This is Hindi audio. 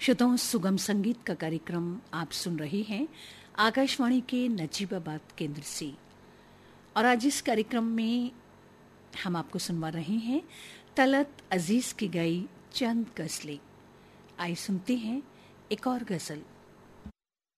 श्रोताओं, सुगम संगीत का कार्यक्रम आप सुन रहे हैं आकाशवाणी के नजीबाबाद केंद्र से। और आज इस कार्यक्रम में हम आपको सुनवा रहे हैं तलत अजीज की गाई चंद गजलें। आइए सुनते हैं एक और गजल।